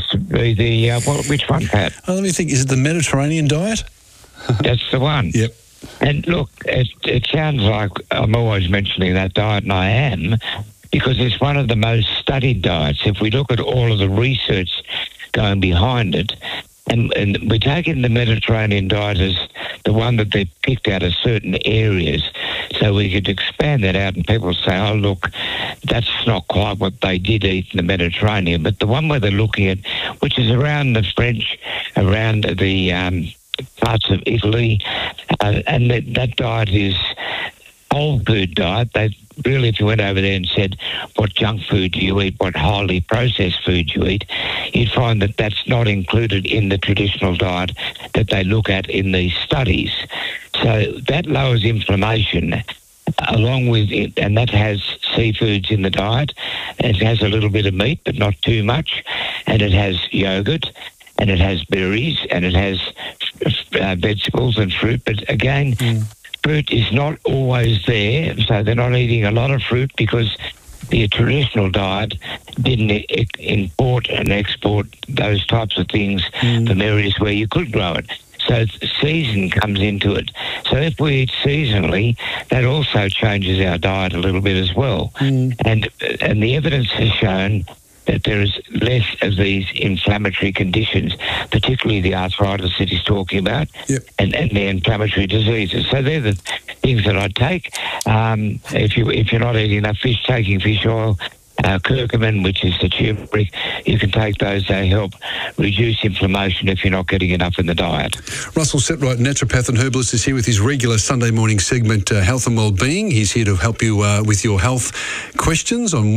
to be the which one, Pat? Oh, let me think. Is it the Mediterranean diet? That's the one. Yep. And look, it sounds like I'm always mentioning that diet, and I am, because it's one of the most studied diets. If we look at all of the research going behind it, and we're taking the Mediterranean diet as the one that they've picked out of certain areas, so we could expand that out and people say, oh, look, that's not quite what they did eat in the Mediterranean. But the one where they're looking at, which is around the French, around the parts of Italy, and that diet is whole food diet. They really, if you went over there and said, what junk food do you eat, what highly processed food you eat, you'd find that that's not included in the traditional diet that they look at in these studies. So that lowers inflammation along with it, and that has seafoods in the diet. It has a little bit of meat, but not too much, and it has yogurt, and it has berries, and it has vegetables and fruit. But again, fruit is not always there, so they're not eating a lot of fruit because the traditional diet didn't import and export those types of things from areas where you could grow it. So season comes into it. So if we eat seasonally, that also changes our diet a little bit as well. And the evidence has shown that there is less of these inflammatory conditions, particularly the arthritis that he's talking about, and the inflammatory diseases. So they're the things that I'd take. If you're not eating enough fish, taking fish oil, curcumin, which is the turmeric, you can take those. They help reduce inflammation if you're not getting enough in the diet. Russell Setright, naturopath and herbalist, is here with his regular Sunday morning segment, Health and Wellbeing. He's here to help you with your health questions on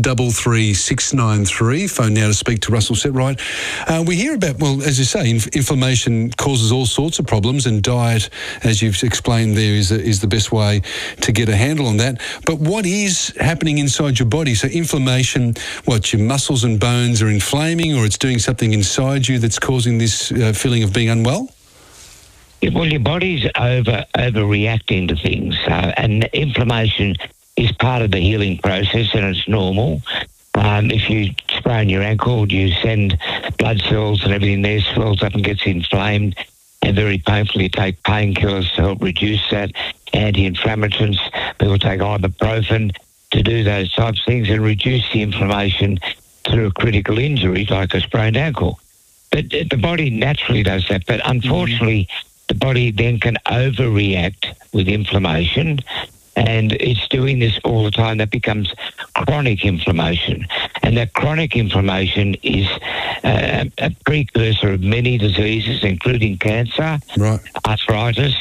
133693. Phone now to speak to Russell Setright. We hear about, well, as you say, inflammation causes all sorts of problems, and diet, as you've explained there, is the best way to get a handle on that. But what is happening inside your body? So inflammation, what, your muscles and bones are inflaming, or it's doing something inside you that's causing this feeling of being unwell? Well, your body's overreacting to things, and inflammation is part of the healing process, and it's normal. If you sprain your ankle, you send blood cells and everything there swells up and gets inflamed, and very painfully take painkillers to help reduce that, anti-inflammatories. People take ibuprofen to do those types of things and reduce the inflammation through a critical injury like a sprained ankle. But the body naturally does that. But unfortunately, the body then can overreact with inflammation, and it's doing this all the time. That becomes chronic inflammation. And that chronic inflammation is a precursor of many diseases, including cancer, arthritis,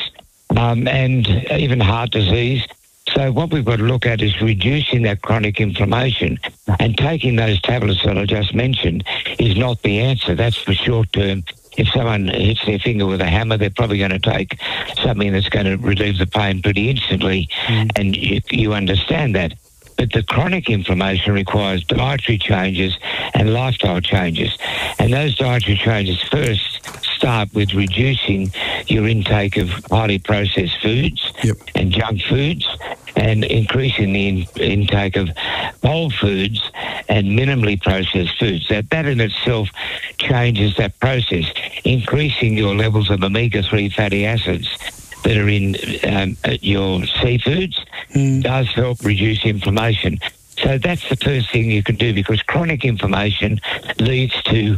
and even heart disease. So what we've got to look at is reducing that chronic inflammation, and taking those tablets that I just mentioned is not the answer. That's for short term. If someone hits their finger with a hammer, they're probably going to take something that's going to relieve the pain pretty instantly, and you understand that. But the chronic inflammation requires dietary changes and lifestyle changes. And those dietary changes first start with reducing your intake of highly processed foods and junk foods, and increasing the intake of whole foods and minimally processed foods. That in itself changes that process, increasing your levels of omega-3 fatty acids that are in your seafoods does help reduce inflammation. So that's the first thing you can do, because chronic inflammation leads to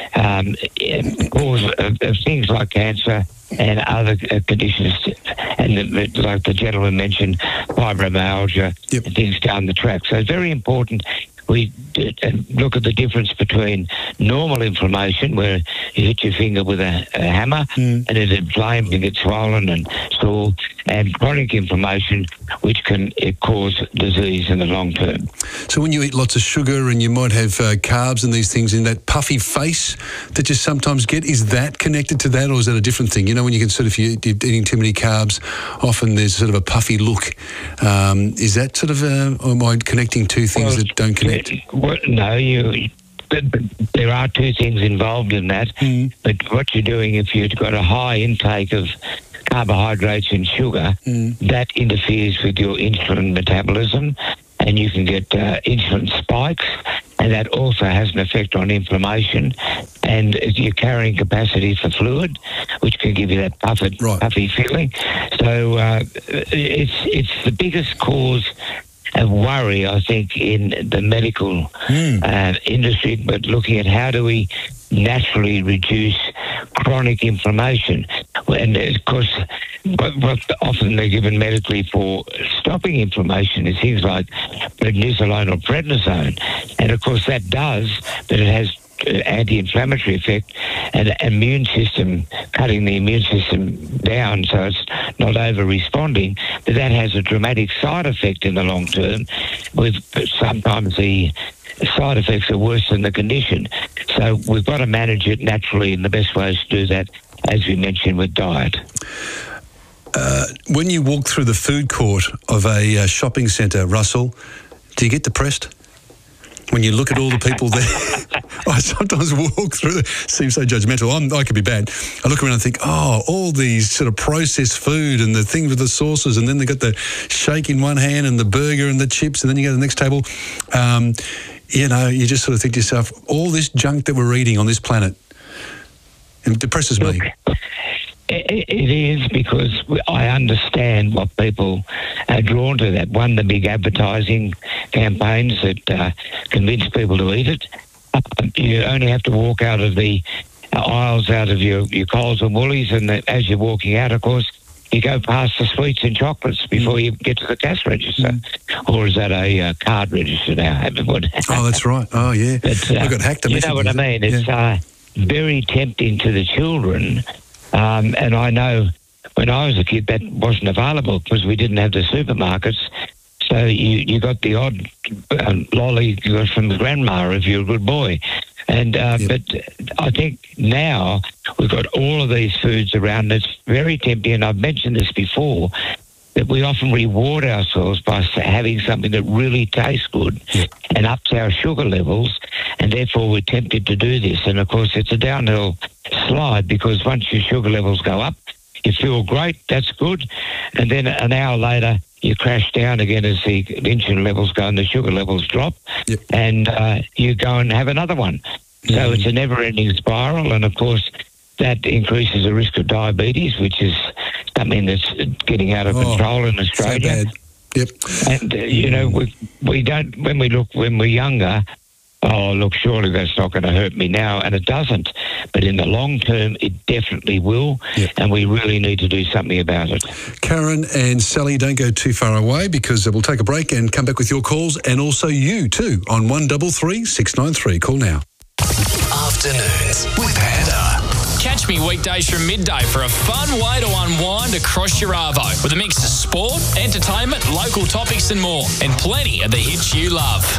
cause of things like cancer and other conditions, and like the gentleman mentioned, fibromyalgia and things down the track. So it's very important we look at the difference between normal inflammation, where you hit your finger with a hammer and it inflames and gets swollen and sore, and chronic inflammation, which can cause disease in the long term. So when you eat lots of sugar and you might have carbs and these things in that puffy face that you sometimes get, is that connected to that, or is that a different thing? You know, when you can sort of, if you're eating too many carbs, often there's sort of a puffy look. Is that sort of, or am I connecting two things that don't connect? Well, no, there are two things involved in that. But what you're doing, if you've got a high intake of carbohydrates and sugar, that interferes with your insulin metabolism, and you can get insulin spikes, and that also has an effect on inflammation and your carrying capacity for fluid, which can give you that puffy feeling. So it's the biggest cause of worry, I think, in the medical industry, but looking at how do we naturally reduce chronic inflammation. And of course, what often they're given medically for stopping inflammation is things like prednisolone or prednisone. And of course that does, but it has anti-inflammatory effect and immune system, cutting the immune system down so it's not over-responding, but that has a dramatic side effect in the long term. With sometimes the side effects are worse than the condition. So we've got to manage it naturally, and the best way is to do that, as we mentioned, with diet. When you walk through the food court of a shopping centre, Russell, do you get depressed? When you look at all the people there, I sometimes walk through, seems so judgmental. I could be bad. I look around and think, all these sort of processed food and the thing with the sauces, and then they got the shake in one hand and the burger and the chips, and then you go to the next table. You just sort of think to yourself, all this junk that we're eating on this planet, it depresses me. It is, because I understand what people are drawn to that. One, the big advertising campaigns that convince people to eat it. You only have to walk out of the aisles, out of your Coles and Woolies, and as you're walking out, of course, you go past the sweets and chocolates before you get to the cash register. Or is that a card register now? Oh, that's right. Oh, yeah. But, I got hacked. You know what I mean? It's very tempting to the children. And I know when I was a kid that wasn't available because we didn't have the supermarkets. So you got the odd lolly you got from the grandma if you're a good boy. And but I think now we've got all of these foods around. It's very tempting, and I've mentioned this before, that we often reward ourselves by having something that really tastes good and ups our sugar levels, and therefore we're tempted to do this. And of course it's a downhill slide, because once your sugar levels go up, you feel great, that's good, and then an hour later you crash down again as the insulin levels go and the sugar levels drop, and you go and have another one. So it's a never-ending spiral, and of course that increases the risk of diabetes, which is something that's getting out of control in Australia. So bad. Yep. And we don't, when we're younger, look, surely that's not going to hurt me now, and it doesn't. But in the long term, it definitely will, and we really need to do something about it. Karen and Sally, don't go too far away, because we'll take a break and come back with your calls, and also you too, on 133 693. Call now. Afternoons with Panda. Catch me weekdays from midday for a fun way to unwind across your arvo with a mix of sport, entertainment, local topics and more, and plenty of the hits you love.